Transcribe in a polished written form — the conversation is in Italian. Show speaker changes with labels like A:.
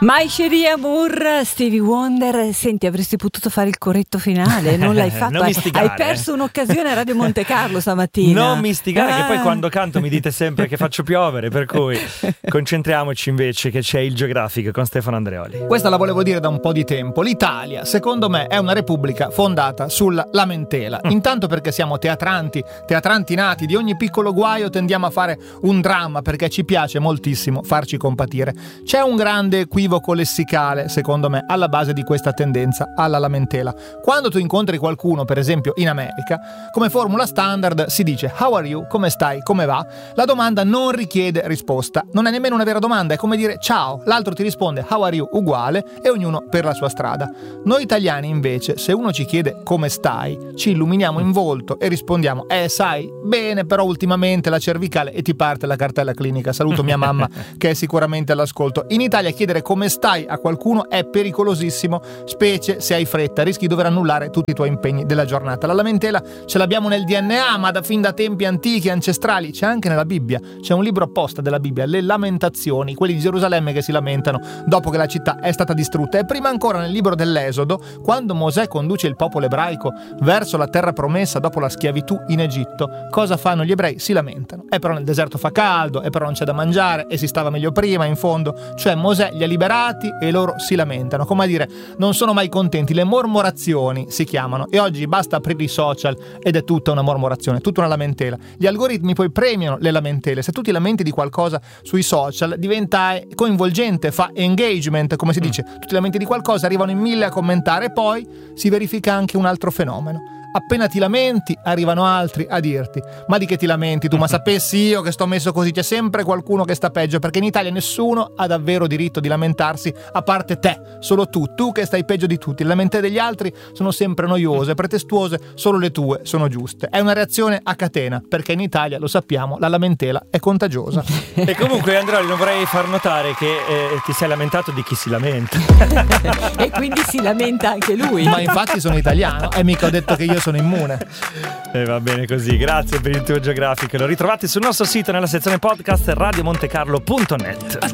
A: My Cherie Amour, Stevie Wonder. Senti, avresti potuto fare il corretto finale, non l'hai fatto.
B: Non mistigare.
A: Hai perso un'occasione a Radio Monte Carlo stamattina.
B: Non mistigare, che poi quando canto mi dite sempre che faccio piovere, per cui concentriamoci invece che c'è il geografico con Stefano Andreoli.
C: Questa la volevo dire da un po' di tempo. L'Italia, secondo me, è una repubblica fondata sulla lamentela. Intanto perché siamo teatranti nati, di ogni piccolo guaio tendiamo a fare un dramma, perché ci piace moltissimo farci compatire. C'è un grande equivoco lessicale, secondo me, alla base di questa tendenza alla lamentela. Quando tu incontri qualcuno, per esempio in America, come formula standard si dice "How are you?", come stai, come va? La domanda non richiede risposta, non è nemmeno una vera domanda, è come dire ciao, l'altro ti risponde "How are you?", uguale, e ognuno per la sua strada. Noi italiani invece, se uno ci chiede come stai, ci illuminiamo in volto e rispondiamo sai, bene, però ultimamente la cervicale, e ti parte la cartella clinica. Saluto mia mamma che è sicuramente all'ascolto. In Italia chiedere come stai a qualcuno è pericolosissimo, specie se hai fretta, rischi di dover annullare tutti i tuoi impegni della giornata. La lamentela ce l'abbiamo nel DNA, ma fin da tempi antichi e ancestrali. C'è anche nella Bibbia, c'è un libro apposta della Bibbia, le Lamentazioni, quelli di Gerusalemme che si lamentano dopo che la città è stata distrutta. E prima ancora nel libro dell'Esodo, quando Mosè conduce il popolo ebraico verso la terra promessa dopo la schiavitù in Egitto, cosa fanno gli ebrei? Si lamentano. Però nel deserto fa caldo, però non c'è da mangiare, e si stava meglio prima, in fondo. Cioè Mosè li ha liberati e loro si lamentano, come a dire non sono mai contenti. Le mormorazioni si chiamano, e oggi basta aprire i social ed è tutta una mormorazione, tutta una lamentela. Gli algoritmi poi premiano le lamentele. Se tu ti lamenti di qualcosa sui social diventa coinvolgente, fa engagement, come si dice. Tu ti lamenti di qualcosa, arrivano in 1000 a commentare, e poi si verifica anche un altro fenomeno. Appena ti lamenti arrivano altri a dirti ma di che ti lamenti tu, ma sapessi io che sto messo così. C'è sempre qualcuno che sta peggio, perché in Italia nessuno ha davvero diritto di lamentarsi a parte te, solo tu che stai peggio di tutti. Le lamentele degli altri sono sempre noiose, pretestuose, solo le tue sono giuste. È una reazione a catena, perché in Italia, lo sappiamo, la lamentela è contagiosa.
B: E comunque Andreoli, non vorrei far notare che ti sei lamentato di chi si lamenta.
A: E quindi si lamenta anche lui.
C: Ma infatti sono italiano e mica ho detto che io sono immune.
B: E va bene così, grazie per il tuo geografico. Lo ritrovate sul nostro sito nella sezione podcast radiomontecarlo.net.